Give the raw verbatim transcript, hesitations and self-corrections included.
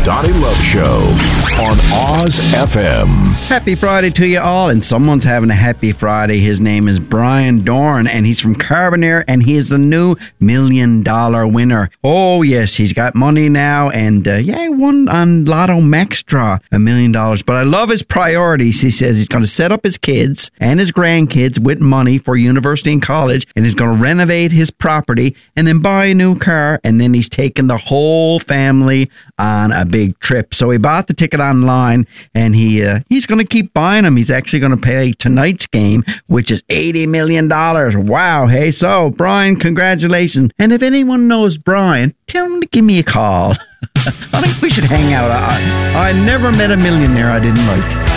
Donnie Love Show on Oz F M. Happy Friday to you all, and someone's having a happy Friday. His name is Brian Dorn, and he's from Carbonear, and he is the new million dollar winner. Oh, yes, he's got money now, and uh, yeah, he won on Lotto Max Draw a million dollars. But I love his priorities. He says he's going to set up his kids and his grandkids with money for university and college, and he's going to renovate his property and then buy a new car, and then he's taking the whole family on a big trip. So he bought the ticket online, and he uh, he's going to keep buying them. He's actually going to pay tonight's game, which is eighty million dollars. Wow. Hey, so Brian, congratulations. And if anyone knows Brian, tell him to give me a call. I think we should hang out. I, I never met a millionaire I didn't like.